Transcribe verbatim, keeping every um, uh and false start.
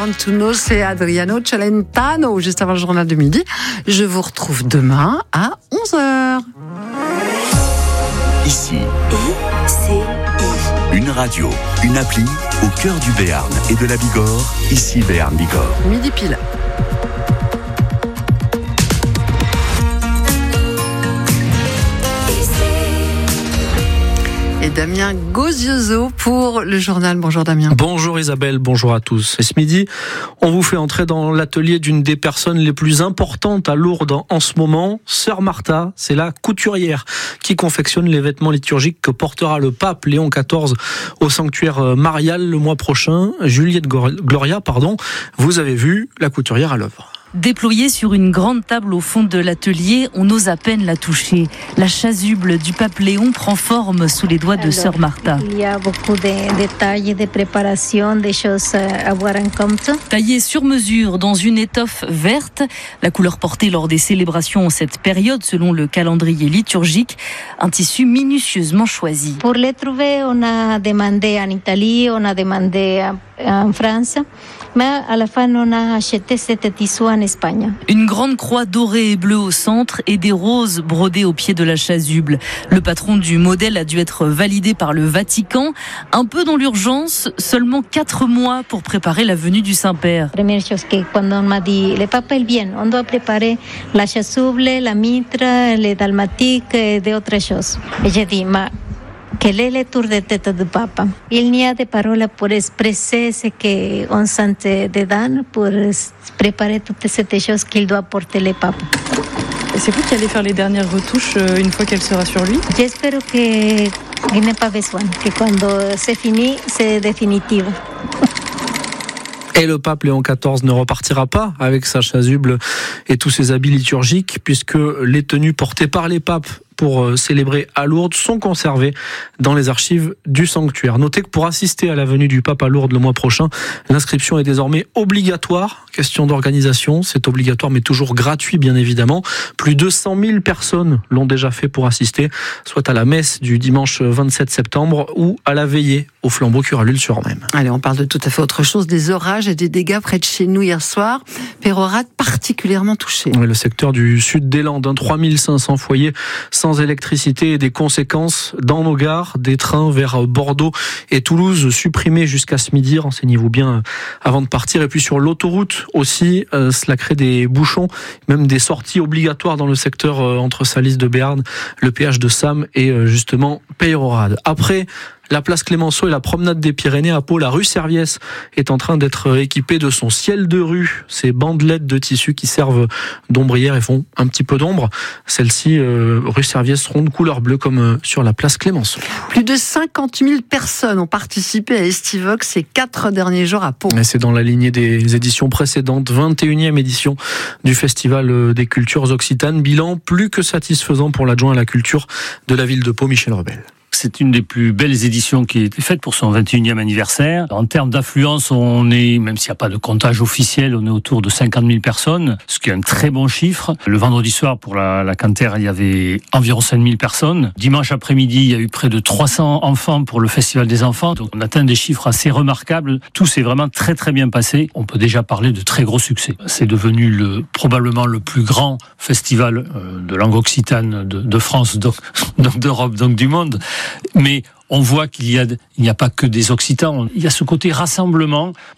Want to Know, c'est Adriano Celentano, juste avant le journal de midi. Je vous retrouve demain à onze heures. Ici, I C I. une radio, une appli au cœur du Béarn et de la Bigorre. Ici Béarn Bigorre. Midi pile. Et Damien Gozioso pour le journal. Bonjour Damien. Bonjour Isabelle, bonjour à tous. Et ce midi, on vous fait entrer dans l'atelier d'une des personnes les plus importantes à Lourdes en ce moment. Sœur Martha, c'est la couturière qui confectionne les vêtements liturgiques que portera le pape Léon quatorze au sanctuaire marial le mois prochain. Juliette Gloria, pardon, vous avez vu la couturière à l'œuvre. Déployée sur une grande table au fond de l'atelier, on ose à peine la toucher. La chasuble du pape Léon prend forme sous les doigts de Sœur Martha. Il y a beaucoup de détails, de préparation, des choses à avoir en compte. Taillée sur mesure dans une étoffe verte, la couleur portée lors des célébrations en cette période selon le calendrier liturgique, un tissu minutieusement choisi. Pour les trouver, on a demandé en Italie, on a demandé en France, mais à la fin on a acheté cet tissu en Espagne. Une grande croix dorée et bleue au centre et des roses brodées au pied de la chasuble. Le patron du modèle a dû être validé par le Vatican. Un peu dans l'urgence, seulement quatre mois pour préparer la venue du Saint-Père. La première chose que quand on m'a dit, le pape il vient, on doit préparer la chasuble, la mitre, les dalmatiques et d'autres choses. Et j'ai dit, ma quel est le tour de tête du pape? Il n'y a de paroles pour exprimer ce qu'on sent dedans, pour préparer toutes ces choses qu'il doit porter le pape. Et c'est vous qui allez faire les dernières retouches une fois qu'elle sera sur lui? J'espère qu'il n'y a pas besoin, que quand c'est fini, c'est définitif. Et le pape Léon quatorze ne repartira pas avec sa chasuble et tous ses habits liturgiques, puisque les tenues portées par les papes pour célébrer à Lourdes sont conservées dans les archives du sanctuaire. Notez que pour assister à la venue du pape à Lourdes le mois prochain, l'inscription est désormais obligatoire. Question d'organisation, c'est obligatoire mais toujours gratuit bien évidemment. Plus de cent mille personnes l'ont déjà fait pour assister, soit à la messe du dimanche vingt-sept septembre ou à la veillée au flambeau Curalules-sur-Orme. Allez, on parle de tout à fait autre chose, des orages et des dégâts près de chez nous hier soir. Pérorac particulièrement touché. Le secteur du sud des Landes, trois mille cinq cents foyers sans électricité et des conséquences dans nos gares, des trains vers Bordeaux et Toulouse supprimés jusqu'à ce midi, renseignez-vous bien avant de partir. Et puis sur l'autoroute aussi, euh, cela crée des bouchons, même des sorties obligatoires dans le secteur euh, entre Salis de Béarn, le péage de Sam et euh, justement Peyrehorade. Après la place Clémenceau et la promenade des Pyrénées à Pau, la rue Serviès est en train d'être équipée de son ciel de rue, ces bandelettes de tissu qui servent d'ombrière et font un petit peu d'ombre. Celles-ci, euh, rue Serviès, seront de couleur bleue comme euh, sur la place Clémenceau. Plus de cinquante mille personnes ont participé à Estivox ces quatre derniers jours à Pau. Et c'est dans la lignée des éditions précédentes, vingt et unième édition du Festival des Cultures Occitanes. Bilan plus que satisfaisant pour l'adjoint à la culture de la ville de Pau, Michel Rebel. C'est une des plus belles éditions qui a été faite pour son vingt et unième anniversaire. En termes d'affluence, on est, même s'il n'y a pas de comptage officiel, on est autour de cinquante mille personnes, ce qui est un très bon chiffre. Le vendredi soir, pour la, la Canter, il y avait environ cinq mille personnes. Dimanche après-midi, il y a eu près de trois cents enfants pour le Festival des enfants. Donc on atteint des chiffres assez remarquables. Tout s'est vraiment très très bien passé. On peut déjà parler de très gros succès. C'est devenu le, probablement le plus grand festival euh, de langue occitane de, de France, donc, donc d'Europe, donc du monde. Mais on voit qu'il y a, il n'y a pas que des Occitans. Il y a ce côté rassemblement.